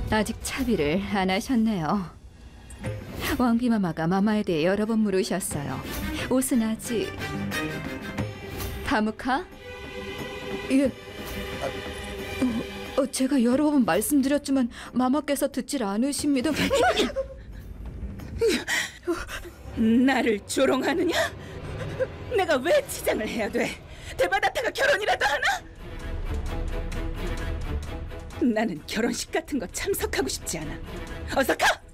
아직 차비를 안 하셨네요. 왕비마마가 마마에 대해 여러 번 물으셨어요. 옷은 아직... 바무카? 예. 제가 여러 번 말씀드렸지만 마마께서 듣질 않으십니다. 나를 조롱하느냐? 내가 왜 치장을 해야 돼? 데바다타가 결혼이라도 하나? 나는 결혼식 같은 거 참석하고 싶지 않아. 어서 가!